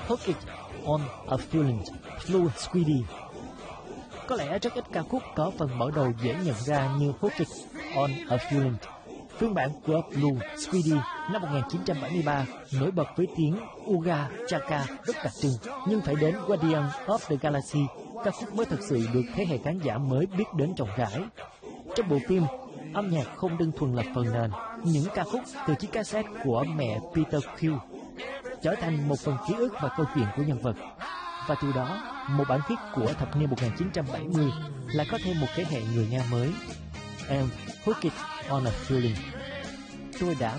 Hook It On A Feeling, Blue Squiddy. Có lẽ rất ít ca khúc có phần mở đầu dễ nhận ra như Hook It On A Feeling. Phiên bản của Blue Squiddy năm 1973 nổi bật với tiếng Uga Chaka rất đặc trưng, nhưng phải đến Guardian of the Galaxy, ca khúc mới thực sự được thế hệ khán giả mới biết đến rộng rãi. Trong bộ phim, âm nhạc không đơn thuần là phần nền, những ca khúc từ chiếc cassette của mẹ Peter Quill trở thành một phần ký ức và câu chuyện của nhân vật. Và từ đó, một bản hit của thập niên 1970 lại có thêm một thế hệ người Nga mới. Em Hook It On A Feeling. Tôi đã